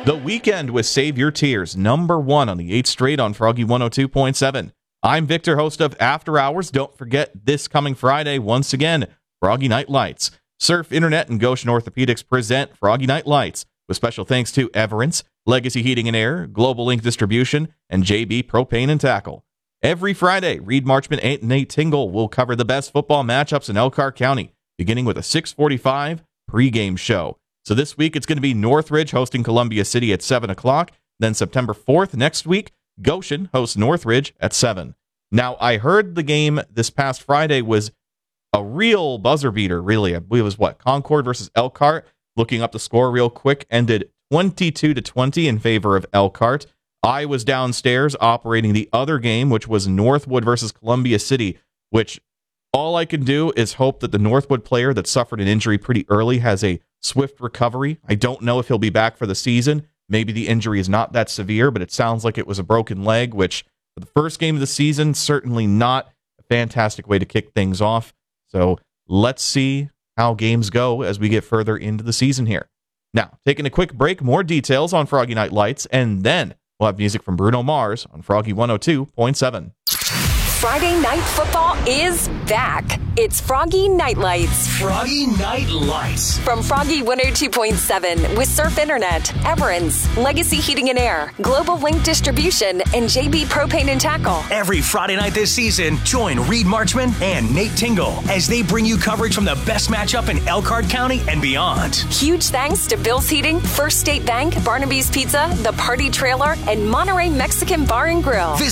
The Weekend with Save Your Tears, number 1 on the 8th straight on Froggy 102.7. I'm Victor, host of After Hours. Don't forget, this coming Friday, once again, Froggy Night Lights. Surf Internet and Goshen Orthopedics present Froggy Night Lights, with special thanks to Everence, Legacy Heating and Air, Global Link Distribution, and JB Propane and Tackle. Every Friday, Reed Marchman and Nate Tingle will cover the best football matchups in Elkhart County, beginning with a 6:45 pregame show. So this week, it's going to be Northridge hosting Columbia City at 7 o'clock. Then September 4th, next week, Goshen hosts Northridge at 7. Now, I heard the game this past Friday was a real buzzer beater, really. I believe it was, Concord versus Elkhart. Looking up the score real quick, ended 22-20 in favor of Elkhart. I was downstairs operating the other game, which was Northwood versus Columbia City, which all I can do is hope that the Northwood player that suffered an injury pretty early has a swift recovery. I don't know if he'll be back for the season. Maybe the injury is not that severe, but it sounds like it was a broken leg, which for the first game of the season, certainly not a fantastic way to kick things off. So let's see how games go as we get further into the season here. Now, taking a quick break, more details on Froggy Night Lights, and then we'll have music from Bruno Mars on Froggy 102.7. Friday Night Football is back. It's Froggy Night Lights. Froggy Night Lights. From Froggy 102.7 with Surf Internet, Everence, Legacy Heating and Air, Global Link Distribution, and JB Propane and Tackle. Every Friday night this season, join Reed Marchman and Nate Tingle as they bring you coverage from the best matchup in Elkhart County and beyond. Huge thanks to Bill's Heating, First State Bank, Barnaby's Pizza, The Party Trailer, and Monterey Mexican Bar and Grill.